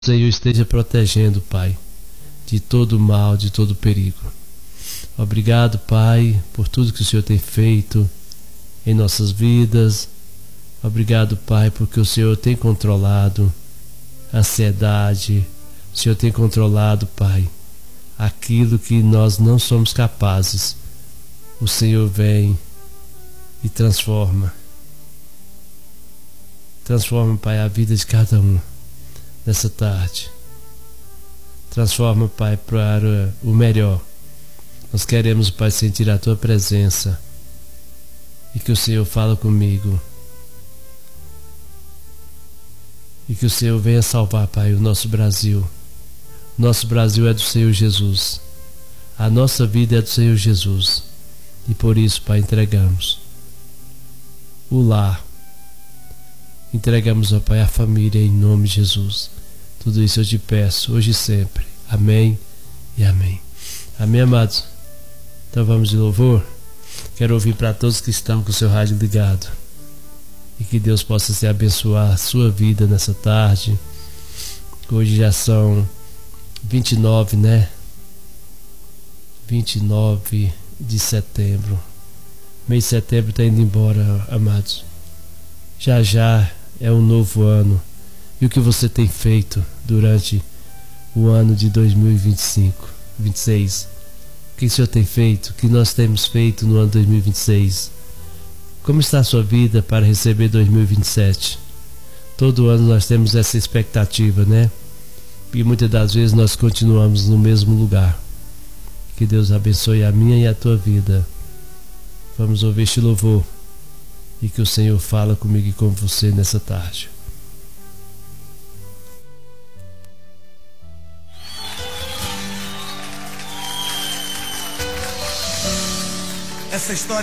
o Senhor esteja protegendo, Pai, de todo mal, de todo perigo. Obrigado, Pai, por tudo que o Senhor tem feito em nossas vidas. Obrigado, Pai, porque o Senhor tem controlado a ansiedade. O Senhor tem controlado, Pai, aquilo que nós não somos capazes. O Senhor vem e transforma. Transforma, Pai, a vida de cada um nessa tarde. Transforma, Pai, para o melhor. Nós queremos, Pai, sentir a Tua presença e que o Senhor fala comigo e que o Senhor venha salvar, Pai, o nosso Brasil. Nosso Brasil é do Senhor Jesus. A nossa vida é do Senhor Jesus. E por isso, Pai, entregamos o lar. Entregamos, ó Pai, a família em nome de Jesus. Tudo isso eu te peço, hoje e sempre. Amém e amém. Amém, amados? Então vamos de louvor. Quero ouvir para todos que estão com o seu rádio ligado. E que Deus possa se abençoar a sua vida nessa tarde. Hoje já são 29, né? 29 de setembro. Mês de setembro está indo embora, amados. Já já é um novo ano. E o que você tem feito durante o ano de 2025, 26? O que o Senhor tem feito? O que nós temos feito no ano 2026? Como está a sua vida para receber 2027? Todo ano nós temos essa expectativa, né? E muitas das vezes nós continuamos no mesmo lugar. Que Deus abençoe a minha e a tua vida. Vamos ouvir este louvor e que o Senhor fala comigo e com você nessa tarde. Essa história